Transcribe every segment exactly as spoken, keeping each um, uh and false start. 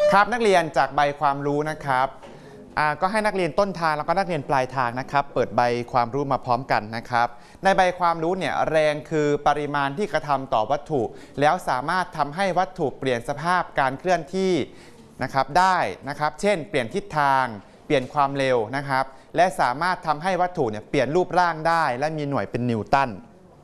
ครับนักเรียนจากใบความรู้นะครับก็ให้นักเรียนต้นทางแล้วก็นักเรียนปลายทางนะครับเปิดใบความรู้มาพร้อมกันนะครับในใบความรู้เนี่ยแรงคือปริมาณที่กระทำต่อวัตถุแล้วสามารถทำให้วัตถุเปลี่ยนสภาพการเคลื่อนที่นะครับได้นะครับเช่นเปลี่ยนทิศทางเปลี่ยนความเร็วนะครับและสามารถทำให้วัตถุเนี่ยเปลี่ยนรูปร่างได้และมีหน่วยเป็นนิวตัน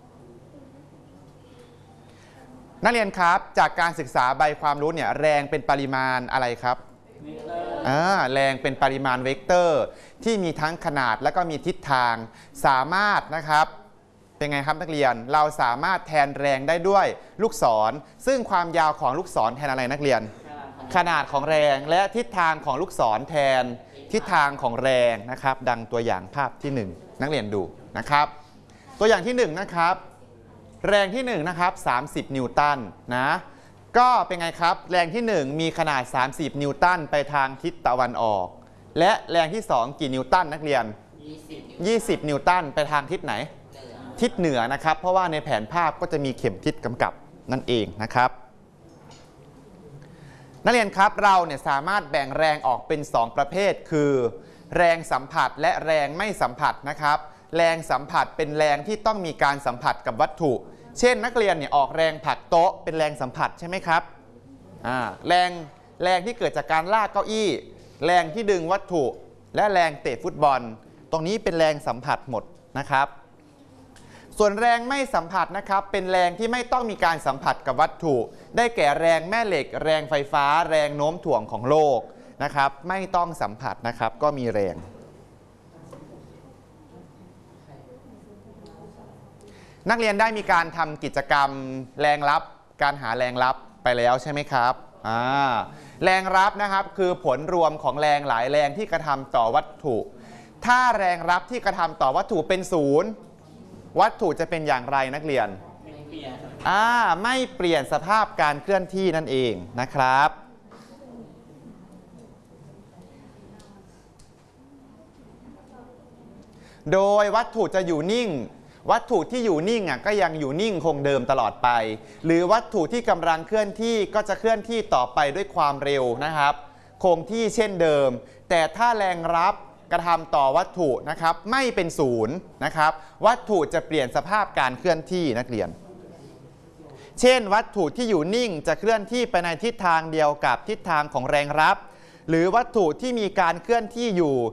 นักเรียนครับจากการศึกษาใบความรู้เนี่ยแรงเป็นปริมาณอะไรครับแรงเป็นปริมาณเวกเตอร์ที่มีทั้งขนาดและก็มีทิศทางสามารถนะครับเป็นไงครับนักเรียนเราสามารถแทนแรงได้ด้วยลูกศรซึ่งความยาวของลูกศรแทนอะไรนักเรียนขนาดของแรงและทิศทางของลูกศรแทนทิศทางของแรงนะครับดังตัวอย่างภาพที่หนึ่งนักเรียนดูนะครับตัวอย่างที่หนึ่งนะครับแรงที่หนึ่งนะครับสามสิบนิวตันนะก็เป็นไงครับแรงที่หนึ่งมีขนาดสามสิบนิวตันไปทางทิศตะวันออกและแรงที่สองกี่นิวตันนักเรียนยี่สิบนิวตันไปทางทิศไหนทิศเหนือนะครับเพราะว่าในแผนภาพก็จะมีเข็มทิศกำกับนั่นเองนะครับนักเรียนครับเราเนี่ยสามารถแบ่งแรงออกเป็นสองประเภทคือแรงสัมผัสและแรงไม่สัมผัสนะครับแรงสัมผัสเป็นแรงที่ต้องมีการสัมผัสกับวัตถุเช่นนักเรียนเนี่ยออกแรงผลักโต๊ะเป็นแรงสัมผัสใช่ไหมครับอ่าแรงแรงที่เกิดจากการลากเก้าอี้แรงที่ดึงวัตถุและแรงเตะฟุตบอลตรงนี้เป็นแรงสัมผัสหมดนะครับส่วนแรงไม่สัมผัสนะครับเป็นแรงที่ไม่ต้องมีการสัมผัสกับวัตถุได้แก่แรงแม่เหล็กแรงไฟฟ้าแรงโน้มถ่วงของโลกนะครับไม่ต้องสัมผัสนะครับก็มีแรงนักเรียนได้มีการทำกิจกรรมแรงรับการหาแรงรับไปแล้วใช่ไหมครับอ่าแรงรับนะครับคือผลรวมของแรงหลายแรงที่กระทำต่อวัตถุถ้าแรงรับที่กระทำต่อวัตถุเป็นศูนย์วัตถุจะเป็นอย่างไรนักเรียนไม่เปลี่ยนอ่าไม่เปลี่ยนสภาพการเคลื่อนที่นั่นเองนะครับโดยวัตถุจะอยู่นิ่งวัตถุที่อยู่นิ่งอ่ะก็ยังอยู่นิ่งคงเดิมตลอดไปหรือวัตถุที่กำลังเคลื่อนที่ก็จะเคลื่อนที่ต่อไปด้วยความเร็วนะครับคงที่เช่นเดิมแต่ถ้าแรงรับกระทำต่อวัตถุนะครับไม่เป็นศูนย์นะครับวัตถุจะเปลี่ยนสภาพการเคลื่อนที่นักเรียนเช่นวัตถุที่อยู่นิ่งจะเคลื่อนที่ไปในทิศทางเดียวกับทิศทางของแรงรับหรือวัตถุที่มีการเคลื่อนที่อยู่